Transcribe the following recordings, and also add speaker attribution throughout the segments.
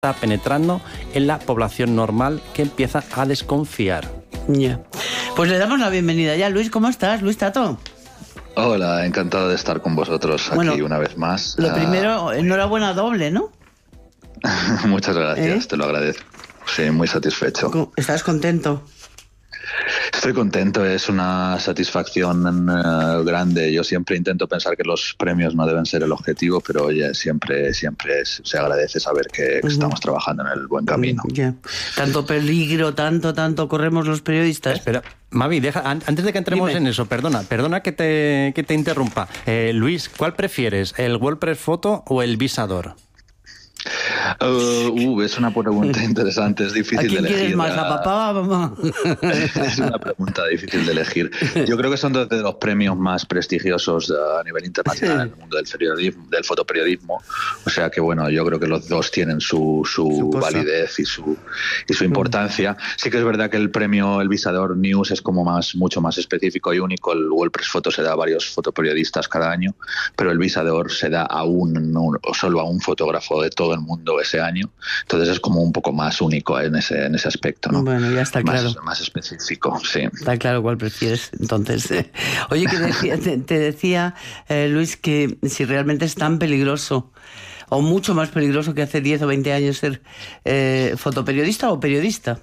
Speaker 1: está penetrando en la población normal que empieza a desconfiar.
Speaker 2: Ya. Pues le damos la bienvenida ya. Luis, ¿cómo estás? Luis Tato.
Speaker 3: Hola, encantado de estar con vosotros aquí una vez más.
Speaker 2: Lo primero, enhorabuena doble, ¿no?
Speaker 3: Muchas gracias, te lo agradezco. Sí, muy satisfecho.
Speaker 2: ¿Estás contento?
Speaker 3: Estoy contento, es una satisfacción grande. Yo siempre intento pensar que los premios no deben ser el objetivo, pero oye, siempre se agradece saber que estamos trabajando en el buen camino.
Speaker 2: Yeah. Tanto peligro, tanto corremos los periodistas.
Speaker 1: Espera, Mavi, antes de que entremos en eso, perdona que te interrumpa. Luis, ¿cuál prefieres, el WordPress Photo o el Visador?
Speaker 3: Es una pregunta interesante, es difícil de elegir.
Speaker 2: ¿A quién quieres más, a papá o a mamá?
Speaker 3: Es una pregunta difícil de elegir. Yo creo que son dos de los premios más prestigiosos a nivel internacional en el mundo del fotoperiodismo. O sea que bueno, yo creo que los dos tienen su validez y su importancia. Sí que es verdad que el premio El Visador News es como mucho más específico y único. El WordPress Photo se da a varios fotoperiodistas cada año, pero el Visador se da solo a un fotógrafo de todo el mundo ese año, entonces es como un poco más único en ese aspecto, ¿no?
Speaker 2: Bueno, ya está claro.
Speaker 3: Más específico, sí.
Speaker 2: Está claro cuál prefieres, entonces. Oye, te decía, Luis, que si realmente es tan peligroso, o mucho más peligroso que hace 10 o 20 años ser fotoperiodista o periodista.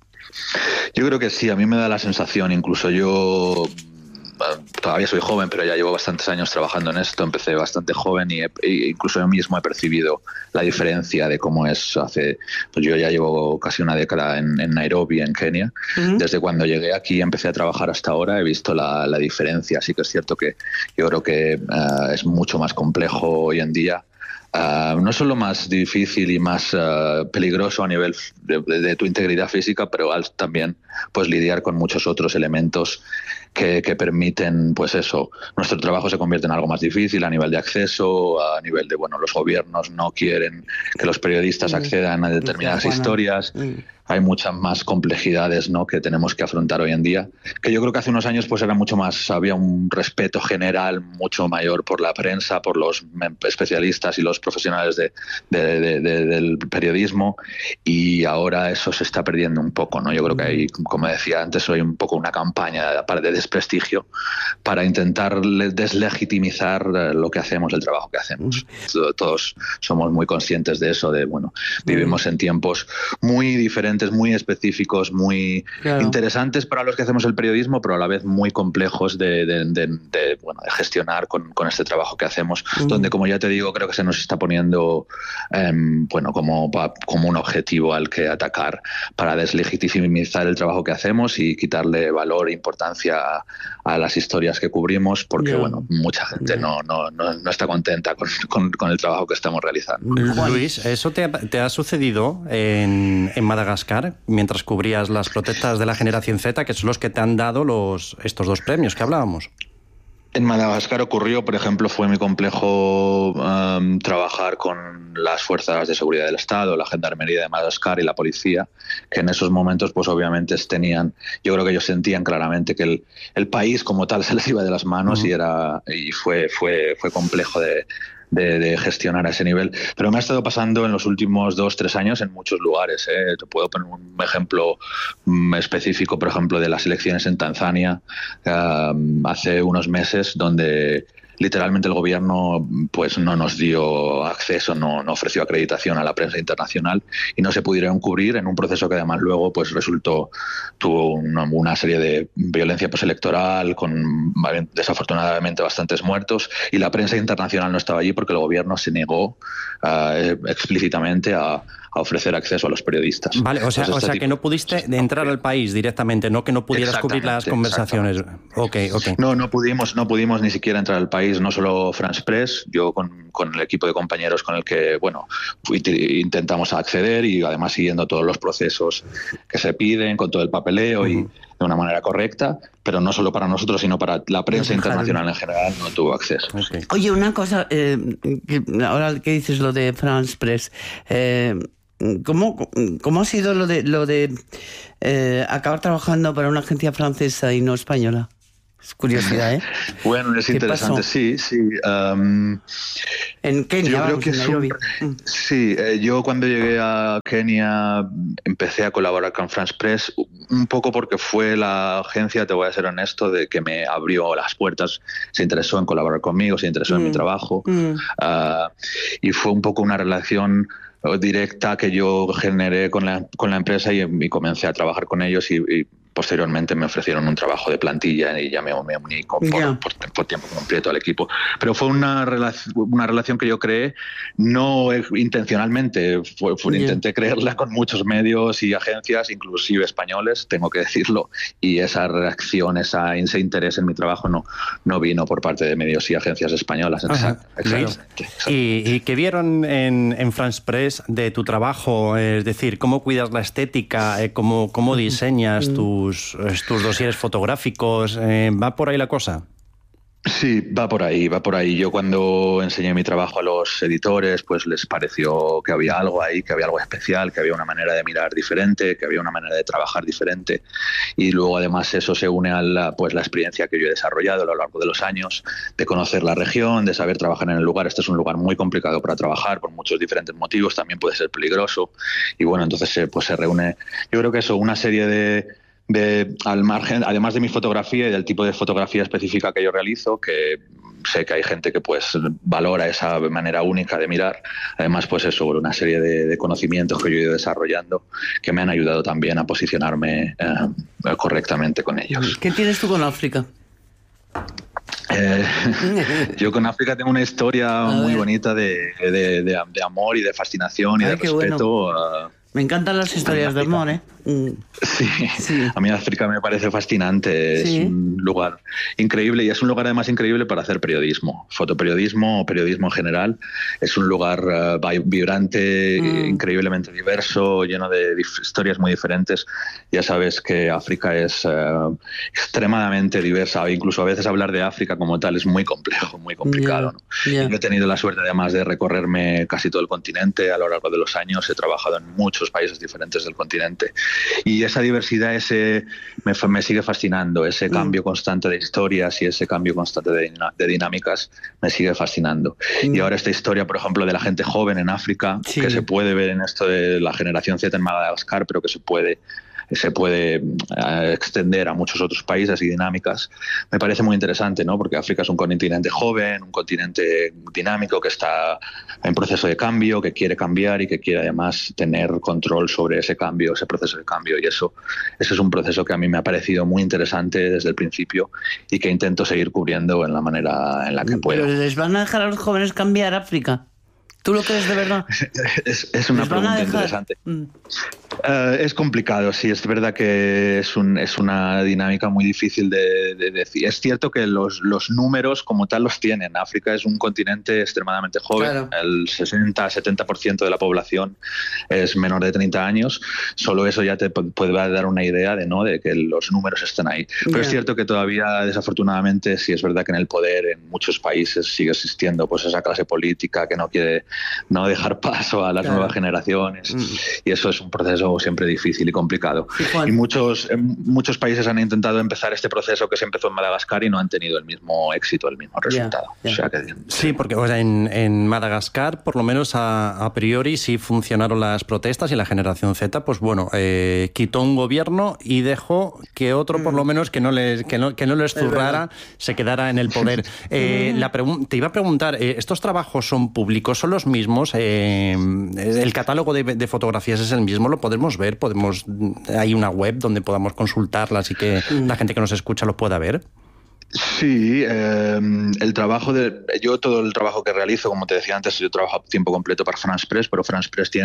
Speaker 3: Yo creo que sí, a mí me da la sensación, incluso yo... Todavía soy joven, pero ya llevo bastantes años trabajando en esto. Empecé bastante joven e incluso yo mismo he percibido la diferencia de cómo es pues yo ya llevo casi una década en Nairobi, en Kenia. Desde cuando llegué aquí y empecé a trabajar hasta ahora he visto la diferencia. Sí que es cierto que yo creo que es mucho más complejo hoy en día. No solo más difícil y más peligroso a nivel de tu integridad física, pero también pues lidiar con muchos otros elementos que permiten, pues eso, nuestro trabajo se convierte en algo más difícil a nivel de acceso, a nivel de, bueno, los gobiernos no quieren que los periodistas accedan a determinadas historias. Hay muchas más complejidades, ¿no?, que tenemos que afrontar hoy en día, que yo creo que hace unos años pues era mucho más, había un respeto general mucho mayor por la prensa, por los especialistas y los profesionales del periodismo, y ahora eso se está perdiendo un poco, ¿no? Yo creo que hay, como decía antes, hay un poco una campaña de desprestigio para intentar deslegitimizar lo que hacemos, el trabajo que hacemos. Todos somos muy conscientes de eso, de bueno, vivimos en tiempos muy diferentes, muy específicos, muy interesantes para los que hacemos el periodismo, pero a la vez muy complejos de gestionar con este trabajo que hacemos, donde, como ya te digo, creo que se nos está poniendo como un objetivo al que atacar para deslegitimizar el trabajo que hacemos y quitarle valor e importancia a las historias que cubrimos, porque mucha gente no está contenta con el trabajo que estamos realizando.
Speaker 1: Luis, ¿eso te ha sucedido en Madagascar mientras cubrías las protestas de la generación Z, que son los que te han dado estos dos premios que hablábamos?
Speaker 3: En Madagascar ocurrió, por ejemplo, fue muy complejo trabajar con las fuerzas de seguridad del Estado, la Gendarmería de Madagascar y la policía, que en esos momentos pues obviamente yo creo que ellos sentían claramente que el país como tal se les iba de las manos y fue complejo de gestionar a ese nivel, pero me ha estado pasando en los últimos 2-3 años en muchos lugares. Te puedo poner un ejemplo específico, por ejemplo, de las elecciones en Tanzania hace unos meses, donde literalmente el gobierno pues no nos dio acceso, no ofreció acreditación a la prensa internacional y no se pudieron cubrir en un proceso que además luego pues tuvo una serie de violencia postelectoral con desafortunadamente bastantes muertos, y la prensa internacional no estaba allí porque el gobierno se negó explícitamente a ofrecer acceso a los periodistas.
Speaker 1: Vale, o sea que no pudiste entrar al país directamente, no que no pudieras cubrir las conversaciones. Okay.
Speaker 3: No pudimos ni siquiera entrar al país, no solo France Press, yo con el equipo de compañeros con el que, intentamos acceder, y además siguiendo todos los procesos que se piden, con todo el papeleo y de una manera correcta, pero no solo para nosotros, sino para la prensa internacional en general no tuvo acceso.
Speaker 2: Okay. Oye, una cosa, ahora que dices lo de France Press, ¿cómo ha sido lo de acabar trabajando para una agencia francesa y no española? Es curiosidad, ¿eh?
Speaker 3: Bueno, es interesante, pasó? Sí.
Speaker 2: En Kenia,
Speaker 3: yo creo que sí, yo cuando llegué a Kenia empecé a colaborar con France Press, un poco porque fue la agencia, te voy a ser honesto, de que me abrió las puertas, se interesó en colaborar conmigo, se interesó en mi trabajo, y fue un poco una relación directa que yo generé con la empresa y comencé a trabajar con ellos y posteriormente me ofrecieron un trabajo de plantilla y ya me uní por tiempo completo al equipo. Pero fue una relación que yo creé no intencionalmente, intenté crearla con muchos medios y agencias, inclusive españoles, tengo que decirlo, y esa reacción, ese interés en mi trabajo no vino por parte de medios y agencias españolas. Exactamente.
Speaker 1: ¿Y qué vieron en France Press de tu trabajo? Es decir, ¿cómo cuidas la estética? ¿Cómo diseñas tus dosieres fotográficos? ¿Va por ahí la cosa?
Speaker 3: Sí, va por ahí. Yo cuando enseñé mi trabajo a los editores, pues les pareció que había algo ahí, que había algo especial, que había una manera de mirar diferente, que había una manera de trabajar diferente. Y luego además eso se une a la experiencia que yo he desarrollado a lo largo de los años, de conocer la región, de saber trabajar en el lugar. Este es un lugar muy complicado para trabajar por muchos diferentes motivos, también puede ser peligroso. Y bueno, entonces pues se reúne, yo creo que eso, una serie de al margen, además de mi fotografía y del tipo de fotografía específica que yo realizo, que sé que hay gente que pues valora esa manera única de mirar, además pues eso, una serie de conocimientos que yo he ido desarrollando que me han ayudado también a posicionarme correctamente con ellos.
Speaker 2: ¿Qué tienes tú con África?
Speaker 3: Yo con África tengo una historia muy bonita de amor y de fascinación y de respeto. Bueno.
Speaker 2: Me encantan las historias de amor, ¿eh?
Speaker 3: Sí, a mí África me parece fascinante, es un lugar increíble y es un lugar además increíble para hacer periodismo, fotoperiodismo o periodismo en general. Es un lugar vibrante, increíblemente diverso, lleno de historias muy diferentes. Ya sabes que África es extremadamente diversa, incluso a veces hablar de África como tal es muy complejo, muy complicado, ¿no? Yo he tenido la suerte además de recorrerme casi todo el continente a lo largo de los años, he trabajado en muchos países diferentes del continente. Y esa diversidad me sigue fascinando, ese cambio constante de historias y ese cambio constante de dinámicas me sigue fascinando. Y ahora esta historia, por ejemplo, de la gente joven en África, que se puede ver en esto de la generación Z en Madagascar, pero que se puede extender a muchos otros países y dinámicas, me parece muy interesante, ¿no? Porque África es un continente joven, un continente dinámico que está en proceso de cambio, que quiere cambiar y que quiere además tener control sobre ese cambio, ese proceso de cambio, y eso es un proceso que a mí me ha parecido muy interesante desde el principio y que intento seguir cubriendo en la manera en la que puedo.
Speaker 2: ¿Pero les van a dejar a los jóvenes cambiar África? ¿Tú lo crees de verdad?
Speaker 3: Es una pregunta interesante. Es complicado, sí, es verdad que es una dinámica muy difícil de decir. Es cierto que los números como tal los tienen. África es un continente extremadamente joven, claro. El 60-70% de la población es menor de 30 años. Solo eso ya te puede dar una idea de que los números están ahí. Pero es cierto que todavía, desafortunadamente, sí es verdad que en el poder en muchos países sigue existiendo pues esa clase política que no quiere dejar paso a las nuevas generaciones, y eso es un proceso siempre difícil y complicado. Y muchos países han intentado empezar este proceso que se empezó en Madagascar y no han tenido el mismo éxito, el mismo resultado. O sea que...
Speaker 1: Sí, porque en Madagascar, por lo menos a priori, sí funcionaron las protestas y la generación Z, pues bueno, quitó un gobierno y dejó que otro, por lo menos, que no les zurrara, se quedara en el poder. Te iba a preguntar, ¿estos trabajos son públicos? ¿Son los mismos? ¿El catálogo de fotografías es el mismo? ¿Lo podemos ver? ¿Hay una web donde podamos consultarlas y que la gente que nos escucha lo pueda ver?
Speaker 3: Sí, yo todo el trabajo que realizo, como te decía antes, yo trabajo a tiempo completo para France Press, pero France Press tiene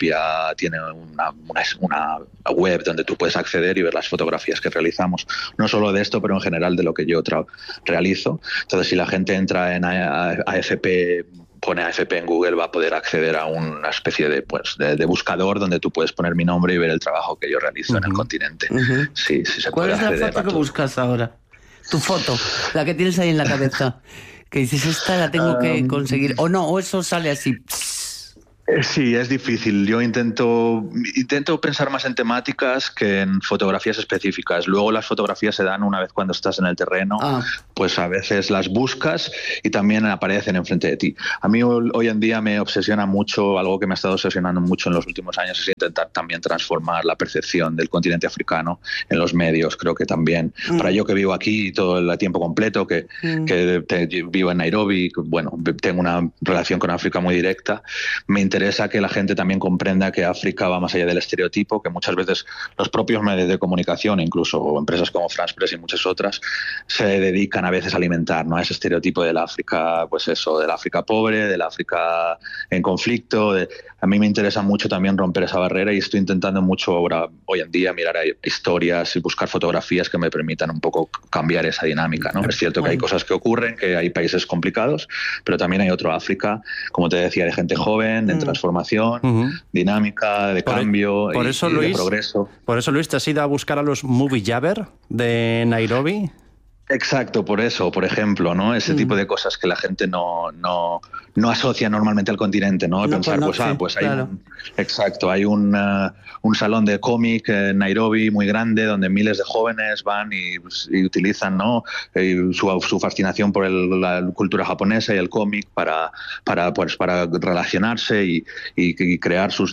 Speaker 3: una web donde tú puedes acceder y ver las fotografías que realizamos, no solo de esto, pero en general de lo que yo realizo. Entonces, si la gente entra en AFP, pone AFP en Google, va a poder acceder a una especie de buscador donde tú puedes poner mi nombre y ver el trabajo que yo realizo en el continente. Sí, se
Speaker 2: ¿Cuál
Speaker 3: puede
Speaker 2: es la foto que buscas ahora? Tu foto, la que tienes ahí en la cabeza, que dices, esta la tengo que conseguir, o no, o eso sale así.
Speaker 3: Sí, es difícil. Yo intento pensar más en temáticas que en fotografías específicas. Luego las fotografías se dan una vez cuando estás en el terreno, pues a veces las buscas y también aparecen enfrente de ti. A mí hoy en día me obsesiona mucho, algo que me ha estado obsesionando mucho en los últimos años, es intentar también transformar la percepción del continente africano en los medios. Creo que también, para yo que vivo aquí todo el tiempo completo, que vivo en Nairobi, bueno, tengo una relación con África muy directa, me interesa que la gente también comprenda que África va más allá del estereotipo, que muchas veces los propios medios de comunicación, incluso empresas como France Press y muchas otras, se dedican a veces a alimentar, ¿no?, a ese estereotipo del África, pues eso, del África pobre, del África en conflicto. A mí me interesa mucho también romper esa barrera y estoy intentando mucho ahora, hoy en día, mirar a historias y buscar fotografías que me permitan un poco cambiar esa dinámica, ¿no? Es cierto que hay cosas que ocurren, que hay países complicados, pero también hay otro África, como te decía, de gente joven, de transformación, dinámica, de cambio y de progreso.
Speaker 1: Por eso, Luis, ¿te has ido a buscar a los Movie Jabber de Nairobi?
Speaker 3: Exacto, por eso, por ejemplo, ¿no? Ese tipo de cosas que la gente no asocia normalmente al continente, ¿no? Pensar, conoce, pues hay hay un salón de cómic en Nairobi muy grande donde miles de jóvenes van y utilizan, ¿no?, su fascinación por la cultura japonesa y el cómic para relacionarse y crear sus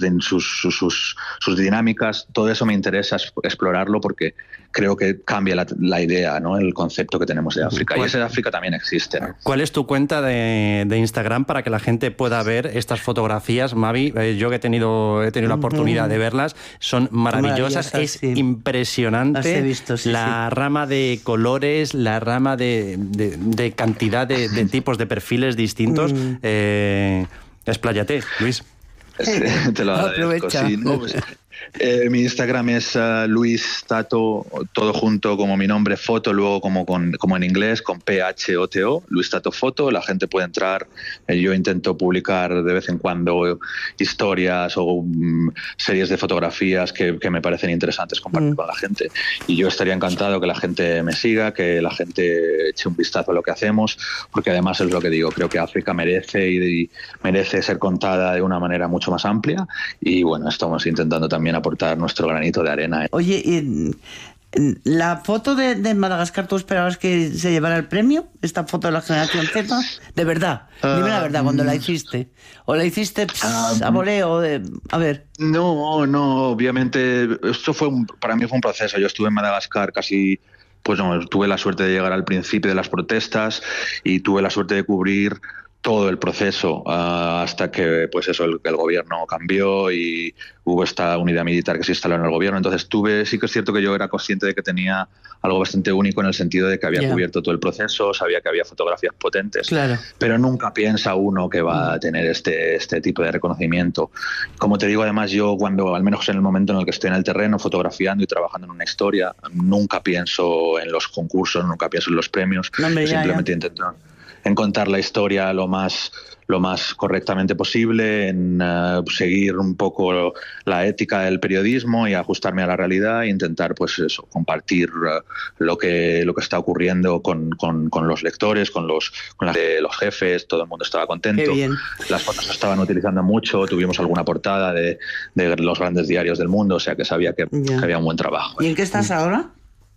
Speaker 3: dinámicas. Todo eso me interesa explorarlo porque creo que cambia la idea, ¿no?, el concepto que tenemos de África. Y ese de África también existe, ¿no?
Speaker 1: ¿Cuál es tu cuenta de Instagram para que la gente pueda ver estas fotografías, Mavi? Yo que he tenido la oportunidad de verlas, son maravillosas. Es impresionante la rama de colores, la rama de cantidad de tipos de perfiles distintos. Expláyate, Luis.
Speaker 3: Te lo agradezco. Sí, no, pues, mi Instagram es Luis Tato, todo junto como mi nombre, foto, luego como en inglés, con PHOTO, Luis Tato Foto. La gente puede entrar. Yo intento publicar de vez en cuando historias o series de fotografías que me parecen interesantes compartir con la gente. Y yo estaría encantado que la gente me siga, que la gente eche un vistazo a lo que hacemos, porque además es lo que digo, creo que África merece merece ser contada de una manera mucho más amplia. Y bueno, estamos intentando también aportar nuestro granito de arena.
Speaker 2: Oye, ¿la foto de Madagascar tú esperabas que se llevara el premio? ¿Esta foto de la generación Z? ¿De verdad? Dime la verdad, cuando la hiciste. ¿O la hiciste a voleo? A ver.
Speaker 3: No, obviamente esto para mí fue un proceso. Yo estuve en Madagascar casi... Pues no, tuve la suerte de llegar al principio de las protestas y tuve la suerte de cubrir todo el proceso hasta que pues eso el gobierno cambió y hubo esta unidad militar que se instaló en el gobierno. Entonces sí que es cierto que yo era consciente de que tenía algo bastante único en el sentido de que había cubierto todo el proceso, sabía que había fotografías potentes, pero nunca piensa uno que va a tener este tipo de reconocimiento. Como te digo, además yo al menos en el momento en el que estoy en el terreno fotografiando y trabajando en una historia, nunca pienso en los concursos, nunca pienso en los premios, simplemente intento en contar la historia lo más correctamente posible, en seguir un poco la ética del periodismo y ajustarme a la realidad e intentar pues eso, compartir lo que está ocurriendo con los lectores, con los jefes. Todo el mundo estaba contento. Las fotos se estaban utilizando mucho, tuvimos alguna portada de los grandes diarios del mundo, o sea que sabía que había un buen trabajo.
Speaker 2: ¿Y en qué estás ahora?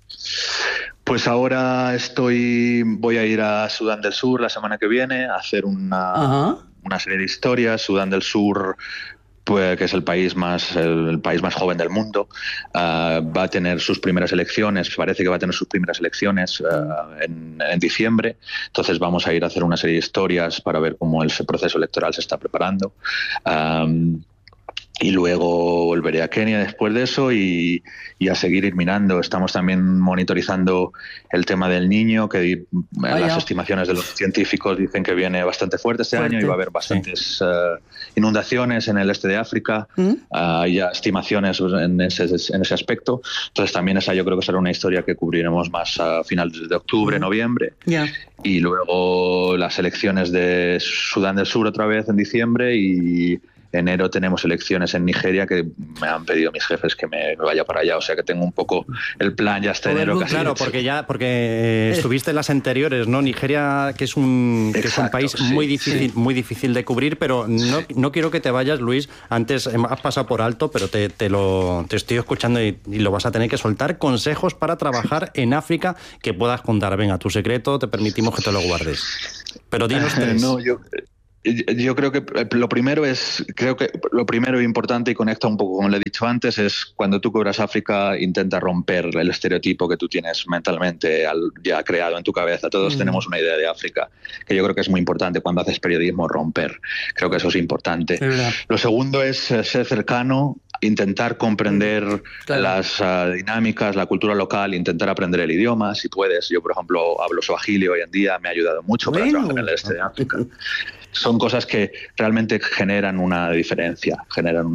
Speaker 3: Pues ahora voy a ir a Sudán del Sur la semana que viene a hacer una serie de historias. Sudán del Sur, pues, que es el país más joven del mundo, va a tener sus primeras elecciones, parece que va a tener sus primeras elecciones en diciembre. Entonces vamos a ir a hacer una serie de historias para ver cómo el proceso electoral se está preparando. Y luego volveré a Kenia después de eso y a seguir mirando. Estamos también monitorizando el tema del Niño, que las estimaciones de los científicos dicen que viene bastante fuerte este año y va a haber bastantes inundaciones en el este de África. Hay ya estimaciones en ese aspecto. Entonces también esa yo creo que será una historia que cubriremos más a finales de octubre, noviembre. Y luego las elecciones de Sudán del Sur otra vez en diciembre y enero tenemos elecciones en Nigeria que me han pedido mis jefes que me vaya para allá, o sea que tengo un poco el plan ya hasta enero casi.
Speaker 1: Claro, porque estuviste en las anteriores, ¿no? Nigeria, que es un país muy difícil de cubrir, pero no quiero que te vayas, Luis. Antes has pasado por alto, pero te estoy escuchando y lo vas a tener que soltar. Consejos para trabajar en África que puedas contar. Venga, tu secreto, te permitimos que te lo guardes. Pero dinos tres.
Speaker 3: No, yo creo que lo primero importante, y conecta un poco como le he dicho antes, es cuando tú cubras África, intenta romper el estereotipo que tú tienes mentalmente ya creado en tu cabeza. Todos tenemos una idea de África, que yo creo que es muy importante cuando haces periodismo, romper. Creo que eso es importante. Lo segundo es ser cercano, intentar comprender las dinámicas, la cultura local, intentar aprender el idioma, si puedes. Yo, por ejemplo, hablo swahili hoy en día, me ha ayudado mucho para trabajar en el este de África. Son cosas que realmente generan una diferencia.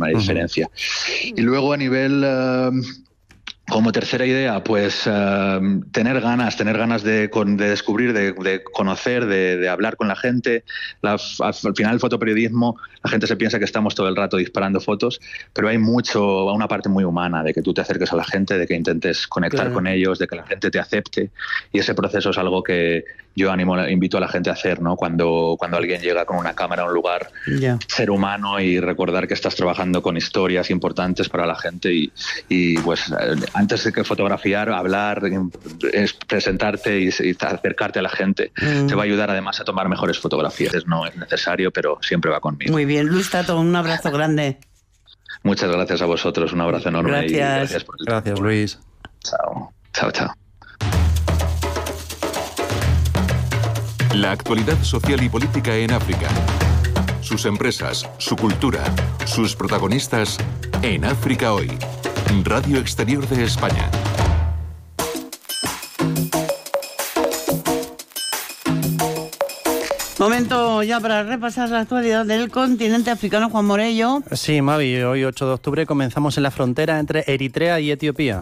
Speaker 3: Y luego a nivel... como tercera idea, pues tener ganas de descubrir, de conocer, de hablar con la gente. Al final el fotoperiodismo, la gente se piensa que estamos todo el rato disparando fotos, pero hay una parte muy humana de que tú te acerques a la gente, de que intentes conectar con ellos, de que la gente te acepte, y ese proceso es algo que yo invito a la gente a hacer, ¿no? Cuando alguien llega con una cámara a un lugar, ser humano y recordar que estás trabajando con historias importantes para la gente y pues antes de que fotografiar, hablar, presentarte y acercarte a la gente te va a ayudar además a tomar mejores fotografías. No es necesario, pero siempre va conmigo.
Speaker 2: Muy bien, Luis Tato, un abrazo grande.
Speaker 3: Muchas gracias a vosotros, un abrazo enorme.
Speaker 2: Gracias.
Speaker 3: Y gracias por el tiempo.
Speaker 1: Gracias, Luis.
Speaker 3: Chao.
Speaker 4: La actualidad social y política en África. Sus empresas, su cultura, sus protagonistas en África Hoy. Radio Exterior de España.
Speaker 2: Momento ya para repasar la actualidad del continente africano, Juan Morello.
Speaker 1: Sí, Mavi, hoy 8 de octubre comenzamos en la frontera entre Eritrea y Etiopía.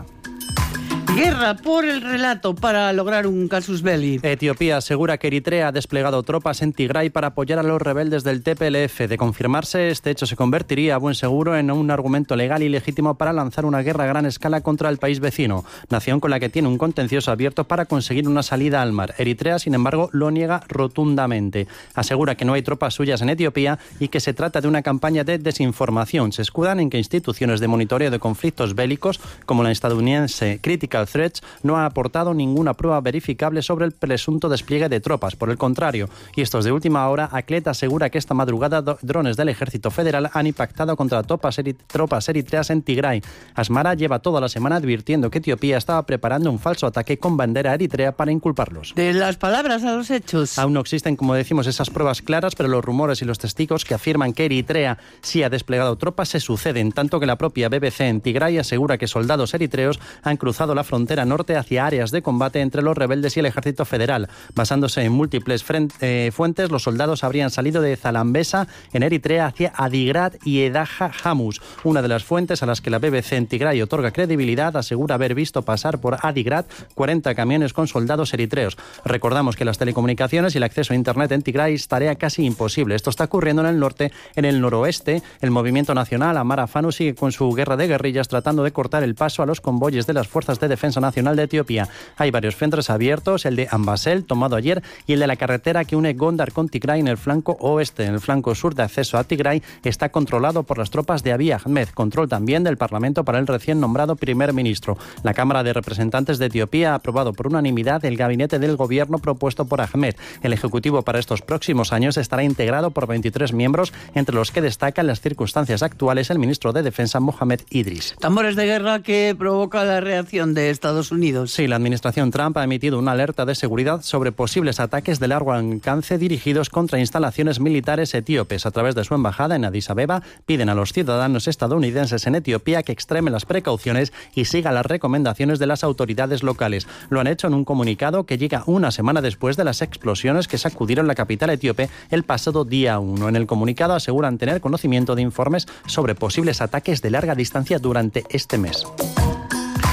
Speaker 2: Guerra por el relato para lograr un casus belli.
Speaker 1: Etiopía asegura que Eritrea ha desplegado tropas en Tigray para apoyar a los rebeldes del TPLF. De confirmarse, este hecho se convertiría a buen seguro en un argumento legal y legítimo para lanzar una guerra a gran escala contra el país vecino, nación con la que tiene un contencioso abierto para conseguir una salida al mar. Eritrea, sin embargo, lo niega rotundamente. Asegura que no hay tropas suyas en Etiopía y que se trata de una campaña de desinformación. Se escudan en que instituciones de monitoreo de conflictos bélicos, como la estadounidense Critical Threats, no ha aportado ninguna prueba verificable sobre el presunto despliegue de tropas. Por el contrario, y esto es de última hora, Aclet asegura que esta madrugada drones del Ejército Federal han impactado contra tropas eritreas en Tigray. Asmara lleva toda la semana advirtiendo que Etiopía estaba preparando un falso ataque con bandera eritrea para inculparlos.
Speaker 2: De las palabras a los hechos.
Speaker 1: Aún no existen, como decimos, esas pruebas claras, pero los rumores y los testigos que afirman que Eritrea sí ha desplegado tropas se suceden, tanto que la propia BBC en Tigray asegura que soldados eritreos han cruzado la frontera norte hacia áreas de combate entre los rebeldes y el Ejército Federal. Basándose en múltiples fuentes, los soldados habrían salido de Zalambesa, en Eritrea, hacia Adigrat y Edaja Hamus. Una de las fuentes a las que la BBC en Tigray otorga credibilidad asegura haber visto pasar por Adigrat 40 camiones con soldados eritreos. Recordamos que las telecomunicaciones y el acceso a Internet en Tigray es tarea casi imposible. Esto está ocurriendo en el norte. En el noroeste, el movimiento nacional Amara Fanu sigue con su guerra de guerrillas tratando de cortar el paso a los convoyes de las fuerzas de defensa nacional de Etiopía. Hay varios frentes abiertos, el de Ambasel, tomado ayer, y el de la carretera que une Gondar con Tigray en el flanco oeste. En el flanco sur de acceso a Tigray está controlado por las tropas de Abiy Ahmed, control también del Parlamento para el recién nombrado primer ministro. La Cámara de Representantes de Etiopía ha aprobado por unanimidad el gabinete del gobierno propuesto por Ahmed. El Ejecutivo para estos próximos años estará integrado por 23 miembros, entre los que destaca en las circunstancias actuales el ministro de Defensa Mohamed Idris.
Speaker 2: Tambores de guerra que provoca la reacción de Estados Unidos.
Speaker 1: Sí, la administración Trump ha emitido una alerta de seguridad sobre posibles ataques de largo alcance dirigidos contra instalaciones militares etíopes. A través de su embajada en Addis Abeba, piden a los ciudadanos estadounidenses en Etiopía que extremen las precauciones y sigan las recomendaciones de las autoridades locales. Lo han hecho en un comunicado que llega una semana después de las explosiones que sacudieron la capital etíope el pasado día 1. En el comunicado aseguran tener conocimiento de informes sobre posibles ataques de larga distancia durante este mes.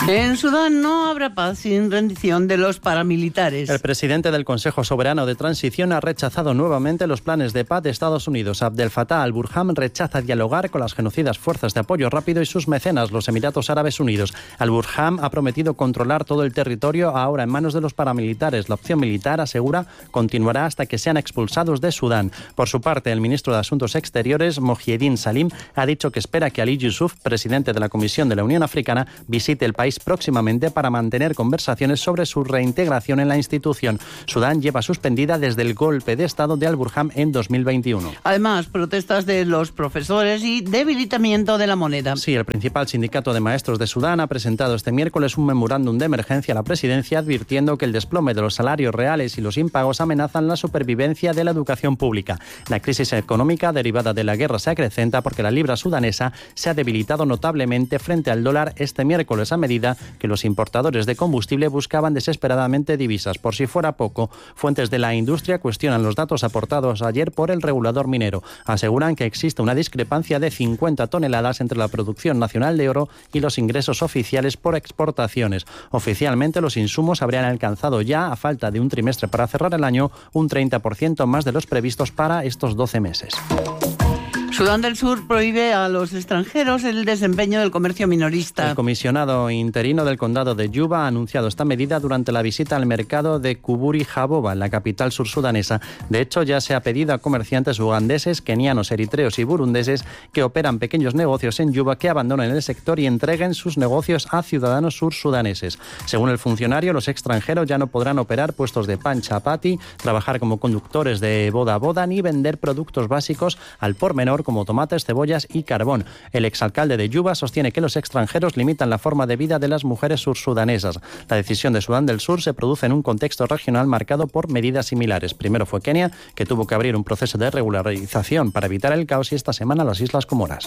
Speaker 2: En Sudán no habrá paz sin rendición de los paramilitares.
Speaker 1: El presidente del Consejo Soberano de Transición ha rechazado nuevamente los planes de paz de Estados Unidos. Abdel Fattah al-Burhan rechaza dialogar con las genocidas fuerzas de apoyo rápido y sus mecenas, los Emiratos Árabes Unidos. Al-Burhan ha prometido controlar todo el territorio ahora en manos de los paramilitares. La opción militar, asegura, continuará hasta que sean expulsados de Sudán. Por su parte, el ministro de Asuntos Exteriores, Mohiedin Salim, ha dicho que espera que Ali Yusuf, presidente de la Comisión de la Unión Africana, visite el país próximamente para mantener conversaciones sobre su reintegración en la institución. Sudán lleva suspendida desde el golpe de Estado de al-Burhan en 2021.
Speaker 2: Además, protestas de los profesores y debilitamiento de la moneda.
Speaker 1: Sí, el principal sindicato de maestros de Sudán ha presentado este miércoles un memorándum de emergencia a la presidencia advirtiendo que el desplome de los salarios reales y los impagos amenazan la supervivencia de la educación pública. La crisis económica derivada de la guerra se acrecenta porque la libra sudanesa se ha debilitado notablemente frente al dólar este miércoles a medida que los importadores de combustible buscaban desesperadamente divisas. Por si fuera poco, fuentes de la industria cuestionan los datos aportados ayer por el regulador minero. Aseguran que existe una discrepancia de 50 toneladas entre la producción nacional de oro y los ingresos oficiales por exportaciones. Oficialmente, los insumos habrían alcanzado ya, a falta de un trimestre para cerrar el año, un 30% más de los previstos para estos 12 meses.
Speaker 2: Sudán del Sur prohíbe a los extranjeros el desempeño del comercio minorista.
Speaker 1: El comisionado interino del condado de Yuba ha anunciado esta medida durante la visita al mercado de Kuburi Jaboba, en la capital sursudanesa. De hecho, ya se ha pedido a comerciantes ugandeses, kenianos, eritreos y burundeses que operan pequeños negocios en Yuba que abandonen el sector y entreguen sus negocios a ciudadanos sursudaneses. Según el funcionario, los extranjeros ya no podrán operar puestos de pan chapati, trabajar como conductores de boda a boda ni vender productos básicos al por menor como tomates, cebollas y carbón. El exalcalde de Yuba sostiene que los extranjeros limitan la forma de vida de las mujeres sursudanesas. La decisión de Sudán del Sur se produce en un contexto regional marcado por medidas similares. Primero fue Kenia, que tuvo que abrir un proceso de regularización para evitar el caos, y esta semana las Islas Comoras.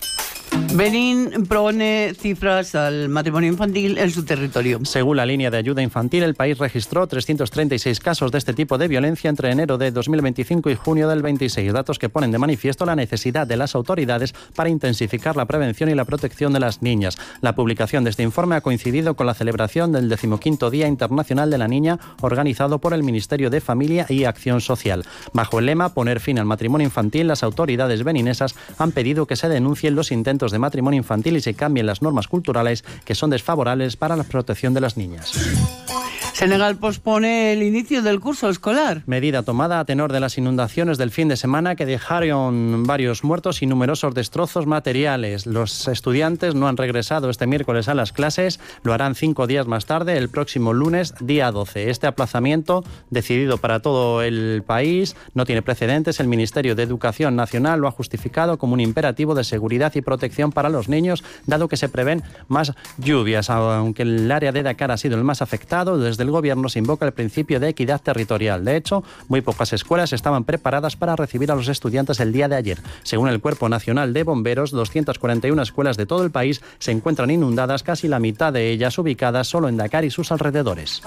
Speaker 2: Benín propone cifras al matrimonio infantil en su territorio.
Speaker 1: Según la línea de ayuda infantil, el país registró 336 casos de este tipo de violencia entre enero de 2025 y junio del 26, datos que ponen de manifiesto la necesidad de las autoridades para intensificar la prevención y la protección de las niñas. La publicación de este informe ha coincidido con la celebración del 15º Día Internacional de la Niña, organizado por el Ministerio de Familia y Acción Social. Bajo el lema "Poner fin al matrimonio infantil", las autoridades beninesas han pedido que se denuncien los intentos de matrimonio infantil y se cambien las normas culturales que son desfavorables para la protección de las niñas.
Speaker 2: Senegal pospone el inicio del curso escolar.
Speaker 1: Medida tomada a tenor de las inundaciones del fin de semana que dejaron varios muertos y numerosos destrozos materiales. Los estudiantes no han regresado este miércoles a las clases, lo harán 5 días más tarde, el próximo lunes, día 12. Este aplazamiento, decidido para todo el país, no tiene precedentes. El Ministerio de Educación Nacional lo ha justificado como un imperativo de seguridad y protección para los niños, dado que se prevén más lluvias. Aunque el área de Dakar ha sido el más afectado, desde el gobierno se invoca el principio de equidad territorial. De hecho, muy pocas escuelas estaban preparadas para recibir a los estudiantes el día de ayer. Según el Cuerpo Nacional de Bomberos, 241 escuelas de todo el país se encuentran inundadas, casi la mitad de ellas ubicadas solo en Dakar y sus alrededores.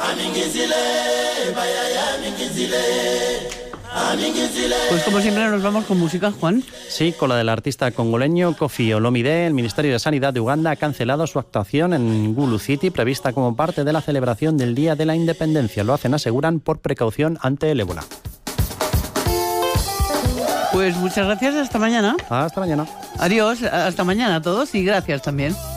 Speaker 2: Pues como siempre nos vamos con música, Juan.
Speaker 1: Sí, con la del artista congoleño Koffi Olomide. El Ministerio de Sanidad de Uganda ha cancelado su actuación en Gulu City, prevista como parte de la celebración del Día de la Independencia. Lo hacen, aseguran, por precaución ante el ébola.
Speaker 2: Pues muchas gracias, hasta mañana.
Speaker 1: Hasta mañana.
Speaker 2: Adiós, hasta mañana a todos y gracias también.